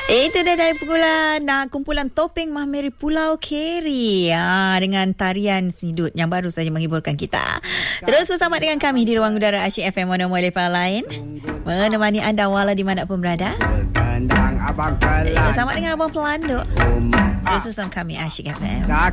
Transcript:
Itu dia dari kumpulan Topeng Mahmeri Pulau Keri dengan tarian Sidut yang baru saja menghibur kita. Terus bersama dengan kami di Ruang Udara Asyik FM Mono Lepas Lain, menemani anda wala di mana pun berada. Bersama dengan Abang Pelanduk. Terus bersama kami Asyik FM.